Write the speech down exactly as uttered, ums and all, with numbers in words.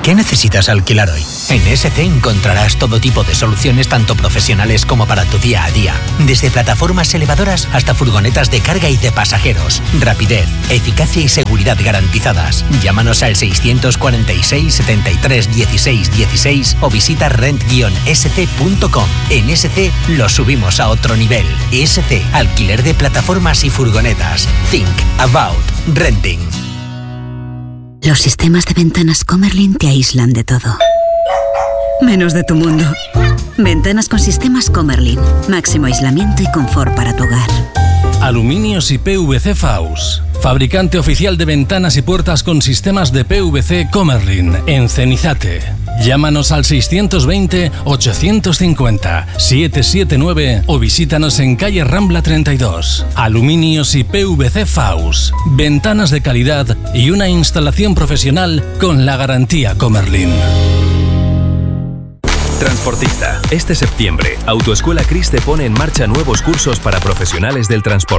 ¿Qué necesitas alquilar hoy? En E S C encontrarás todo tipo de soluciones tanto profesionales como para tu día a día. Desde plataformas elevadoras hasta furgonetas de carga y de pasajeros. Rapidez, eficacia y seguridad garantizadas. Llámanos al seiscientos cuarenta y seis, setenta y tres, dieciséis, dieciséis o visita rent guion s c punto com. En E S C lo subimos a otro nivel. E S C, alquiler de plataformas y furgonetas. Think about renting. Los sistemas de ventanas Comerlin te aíslan de todo, menos de tu mundo. Ventanas con sistemas Comerlin. Máximo aislamiento y confort para tu hogar. Aluminios y P V C Faus. Fabricante oficial de ventanas y puertas con sistemas de P V C Comerlin en Cenizate. Llámanos al seiscientos veinte, ochocientos cincuenta, setecientos setenta y nueve o visítanos en calle Rambla treinta y dos. Aluminios y P V C Faus. Ventanas de calidad y una instalación profesional con la garantía Comerlin. Transportista. Este septiembre, Autoescuela Cris te pone en marcha nuevos cursos para profesionales del transporte.